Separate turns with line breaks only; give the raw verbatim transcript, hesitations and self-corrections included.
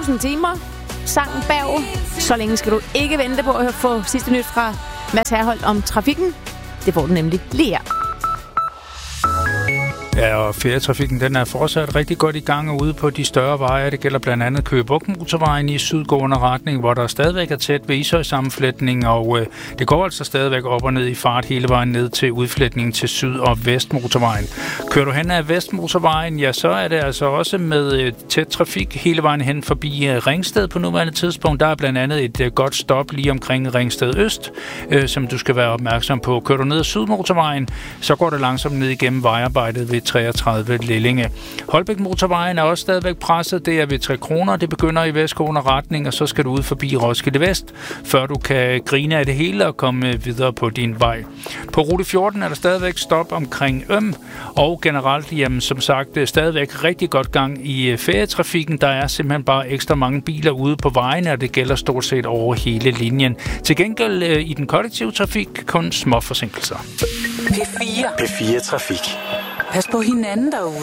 tusind timer. Sangen bag. Så længe skal du ikke vente på at få sidste nyt fra Mads Herholdt om trafikken. Det får du nemlig lige her.
Ja, og ferietrafikken den er fortsat rigtig godt i gang ude på de større veje. Det gælder blandt andet Køge Bugt Motorvejen i sydgående retning, hvor der stadigvæk er tæt ved Ishøj-sammenflætning, og øh, det går altså stadigvæk op og ned i fart hele vejen ned til udflætningen til Syd- og Vestmotorvejen. Kører du hen ad Vestmotorvejen, ja, så er det altså også med øh, tæt trafik hele vejen hen forbi øh, Ringsted på nuværende tidspunkt. Der er blandt andet et øh, godt stop lige omkring Ringsted Øst, øh, som du skal være opmærksom på. Kører du ned ad Sydmotorvejen, så går det langsomt ned igennem vejarbejdet ved treogtredive Lellinge. Holbæk Motorvejen er også stadigvæk presset. Det er ved tre kroner. Det begynder i vestgående retning, og så skal du ud forbi Roskilde Vest, før du kan grine af det hele og komme videre på din vej. På rute fjorten er der stadigvæk stop omkring Øm, og generelt, jamen, som sagt, stadigvæk rigtig godt gang i ferietrafikken. Der er simpelthen bare ekstra mange biler ude på vejene, og det gælder stort set over hele linjen. Til gengæld i den kollektive trafik kun små forsinkelser.
P fire.
P fire Trafik.
Pas på hinanden derude.